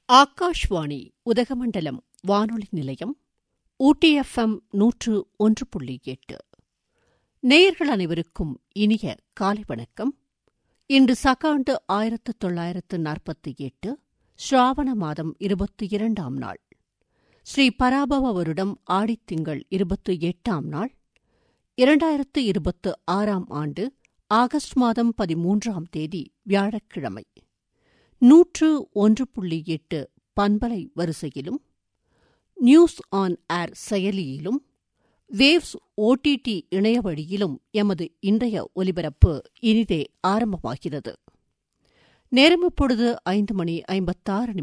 ஆகாஷ்வாணி உதகமண்டலம் வானொலி நிலையம் ஊட்டி FM 101.8. நேயர்கள் அனைவருக்கும் இனிய காலை வணக்கம். இன்று சகாண்டு 1948 ஸ்ராவண மாதம் 22ஆம் நாள், ஸ்ரீ பராபவ வருடம் ஆடித்திங்கள் 28ஆம் நாள், 2026ஆம் ஆண்டு ஆகஸ்ட் மாதம் 13ஆம் தேதி வியாழக்கிழமை. 101.8 பண்பலை வரிசையிலும், நியூஸ் ஆன் ஏர் செயலியிலும், வேவ்ஸ் OTT இணையவழியிலும் எமது இன்றைய ஒலிபரப்பு இனிதே ஆரம்பமாகிறது. நேரம் இப்பொழுது 5:56